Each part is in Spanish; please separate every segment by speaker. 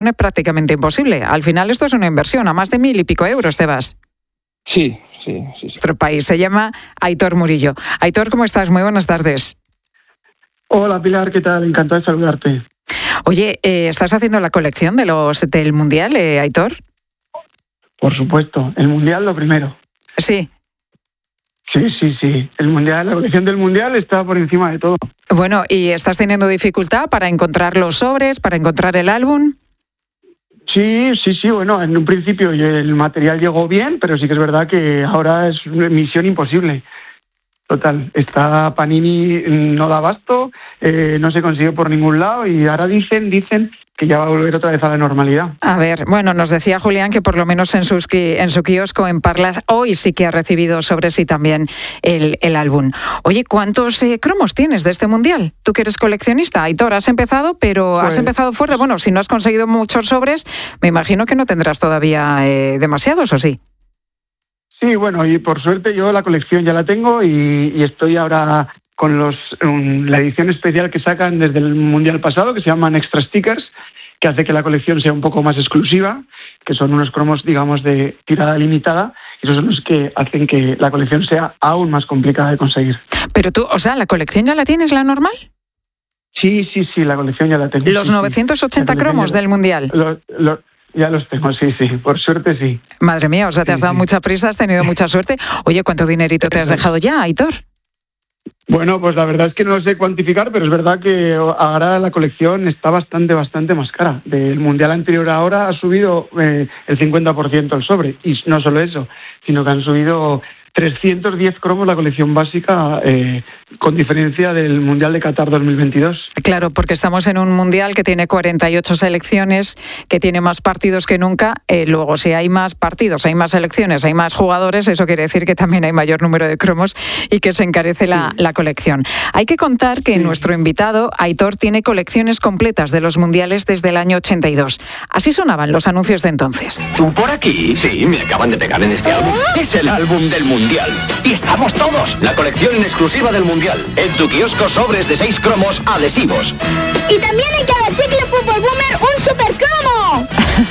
Speaker 1: no es prácticamente imposible. Al final esto es una inversión, a más de 1.000 y pico euros te vas.
Speaker 2: Sí.
Speaker 1: Nuestro país se llama Aitor Murillo. Aitor, ¿cómo estás? Muy buenas tardes.
Speaker 3: Hola Pilar, ¿qué tal? Encantado de saludarte.
Speaker 1: Oye, ¿estás haciendo la colección del Mundial, Aitor?
Speaker 3: Por supuesto, el Mundial lo primero.
Speaker 1: Sí.
Speaker 3: Sí. El Mundial, la colección del Mundial está por encima de todo.
Speaker 1: Bueno, ¿y estás teniendo dificultad para encontrar los sobres, para encontrar el álbum?
Speaker 3: Sí, bueno, en un principio el material llegó bien, pero sí que es verdad que ahora es misión imposible. Total, está Panini, no da abasto, no se consigue por ningún lado y ahora dicen que ya va a volver otra vez a la normalidad.
Speaker 1: A ver, bueno, nos decía Julián que por lo menos en su kiosco en Parlas hoy sí que ha recibido sobre sí también el álbum. Oye, ¿cuántos cromos tienes de este Mundial? Tú que eres coleccionista, Aitor, has empezado, pero has empezado fuerte. Bueno, si no has conseguido muchos sobres, me imagino que no tendrás todavía demasiados, ¿o sí?
Speaker 3: Sí, bueno, y por suerte yo la colección ya la tengo y estoy ahora con la edición especial que sacan desde el Mundial pasado, que se llaman Extra Stickers, que hace que la colección sea un poco más exclusiva, que son unos cromos, digamos, de tirada limitada, y esos son los que hacen que la colección sea aún más complicada de conseguir.
Speaker 1: Pero tú, o sea, ¿la colección ya la tienes, la normal?
Speaker 3: Sí, la colección ya la tengo.
Speaker 1: ¿Los 980 cromos del Mundial?
Speaker 3: Ya los tengo, sí, por suerte sí.
Speaker 1: Madre mía, o sea, te has dado mucha prisa, has tenido mucha suerte. Oye, ¿cuánto dinerito te has dejado ya, Aitor?
Speaker 3: Bueno, pues la verdad es que no lo sé cuantificar, pero es verdad que ahora la colección está bastante más cara. Del Mundial anterior a ahora ha subido el 50% el sobre. Y no solo eso, sino que han subido 310 cromos la colección básica, con diferencia del Mundial de Qatar 2022.
Speaker 1: Claro, porque estamos en un Mundial que tiene 48 selecciones, que tiene más partidos que nunca. Luego, si hay más partidos, hay más selecciones, hay más jugadores, eso quiere decir que también hay mayor número de cromos y que se encarece la colección. Hay que contar que nuestro invitado, Aitor, tiene colecciones completas de los Mundiales desde el año 82. Así sonaban los anuncios de entonces.
Speaker 4: ¿Tú por aquí? Sí, me acaban de pegar en este álbum. Es el álbum del Mundial. Y estamos todos. La colección en exclusiva del Mundial. En tu kiosco sobres de 6 cromos adhesivos.
Speaker 5: Y también en cada chicle Fútbol Boomer un super cromo.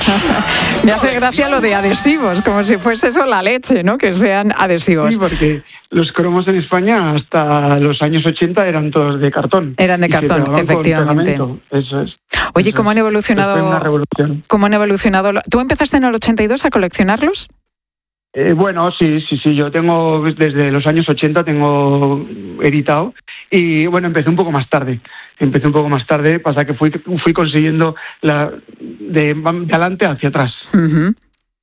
Speaker 1: Me hace gracia lo de adhesivos, como si fuese eso la leche, ¿no? Que sean adhesivos.
Speaker 3: Sí, porque los cromos en España hasta los años 80 eran todos de cartón.
Speaker 1: Eran de cartón, efectivamente.
Speaker 3: Eso es.
Speaker 1: Oye, ¿cómo han evolucionado?
Speaker 3: Fue una revolución.
Speaker 1: ¿Cómo han evolucionado? ¿Tú empezaste en el 82 a coleccionarlos?
Speaker 3: Bueno, sí, yo tengo desde los años 80 tengo editado y bueno, empecé un poco más tarde, pasa que fui consiguiendo de adelante hacia atrás.
Speaker 1: Uh-huh.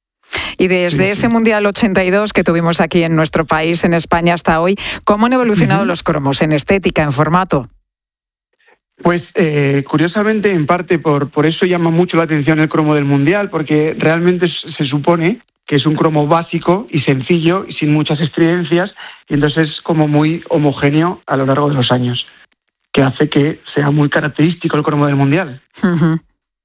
Speaker 1: Y desde ese Mundial 82 que tuvimos aquí en nuestro país, en España, hasta hoy, ¿cómo han evolucionado los cromos en estética, en formato?
Speaker 3: Pues curiosamente, en parte por eso llama mucho la atención el cromo del Mundial, porque realmente se supone que es un cromo básico y sencillo y sin muchas estridencias, y entonces es como muy homogéneo a lo largo de los años, que hace que sea muy característico el cromo del Mundial.
Speaker 1: Uh-huh.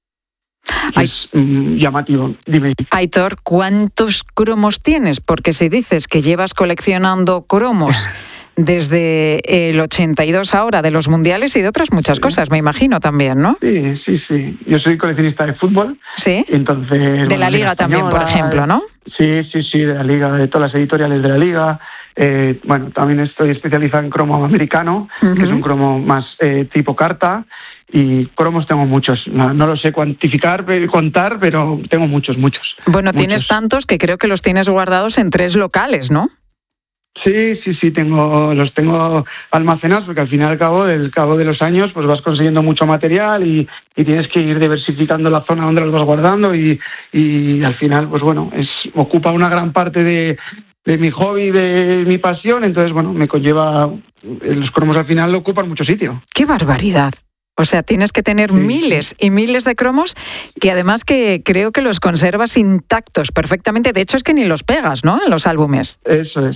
Speaker 3: Es llamativo. Dime.
Speaker 1: Aitor, ¿cuántos cromos tienes? Porque si dices que llevas coleccionando cromos desde el 82 ahora de los mundiales y de otras muchas cosas, me imagino también, ¿no?
Speaker 3: Sí. Yo soy coleccionista de fútbol.
Speaker 1: Sí.
Speaker 3: Entonces,
Speaker 1: de la Liga también, por ejemplo, ¿no?
Speaker 3: Sí, de la Liga, de todas las editoriales de la Liga. También estoy especializado en cromo americano, que es un cromo más tipo carta. Y cromos tengo muchos. No lo sé contar, pero tengo muchos.
Speaker 1: Bueno, tienes tantos que creo que los tienes guardados en 3 locales, ¿no?
Speaker 3: Sí, los tengo almacenados porque al final, al cabo de los años, pues vas consiguiendo mucho material y tienes que ir diversificando la zona donde los vas guardando y al final, pues bueno, ocupa una gran parte de mi hobby, de mi pasión, entonces bueno, me conlleva, los cromos al final ocupan mucho sitio.
Speaker 1: ¡Qué barbaridad! O sea, tienes que tener miles y miles de cromos que además que creo que los conservas intactos perfectamente. De hecho, es que ni los pegas, ¿no?, en los álbumes.
Speaker 3: Eso,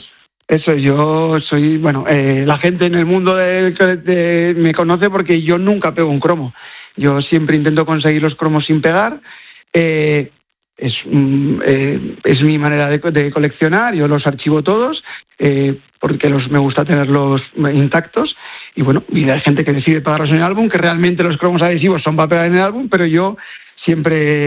Speaker 3: yo soy, la gente en el mundo me conoce porque yo nunca pego un cromo. Yo siempre intento conseguir los cromos sin pegar. Es mi manera de coleccionar, yo los archivo todos porque me gusta tenerlos intactos y hay gente que decide pegarlos en el álbum, que realmente los cromos adhesivos son para pegar en el álbum, pero yo siempre